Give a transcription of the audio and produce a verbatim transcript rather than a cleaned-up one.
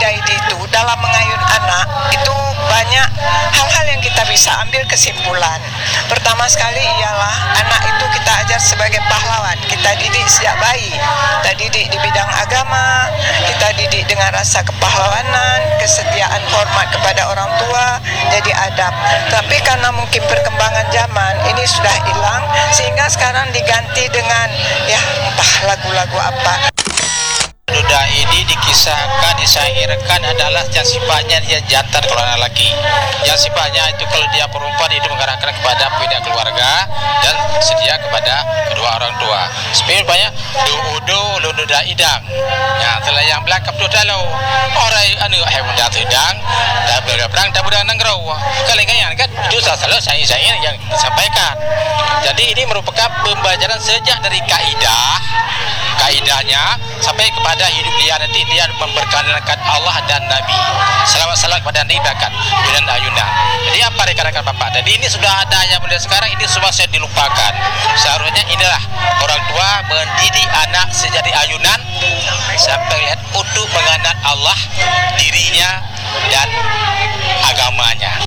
kaidah itu dalam mengayun anak itu banyak hal-hal yang kita bisa ambil kesimpulan. Pertama sekali ialah anak itu kita ajar sebagai pahlawan. Kita didik sejak bayi. Kita didik di bidang agama, kita didik dengan rasa kepahlawanan, kesetiaan, hormat kepada orang tua, jadi adab. Tapi karena mungkin perkembangan zaman ini sudah hilang, sehingga sekarang diganti dengan ya entah lagu-lagu apa. Duda ini dikisahkan, disairkan adalah yang sifatnya dia jantan kalau anak laki. Yang sifatnya itu kalau dia perempuan itu mengarahkan kepada pihak keluarga dan setia kepada kedua orang tua. Sebenarnya banyak du-udu lududa idang. Ya, telah yang belakang tu dalau orang anu hewan jatuh idang dan berperang dan budang nanggrau. Kalengan kan itu salah saya saya yang disampaikan. Jadi ini merupakan pembelajaran sejak dari kaidah kaidahnya sampai kepada hidup dia nanti dia memperkenalkan Allah dan Nabi. Salawat-salawat kepada Nabi bahkan dengan ayunan. Jadi apa rekan-rekan Bapak? Jadi ini sudah ada yang mulai sekarang ini semua saya dilupakan. Seharusnya inilah orang tua mendidik anak sejak di ayunan sampai lihat untuk mengenal Allah, dirinya dan agamanya.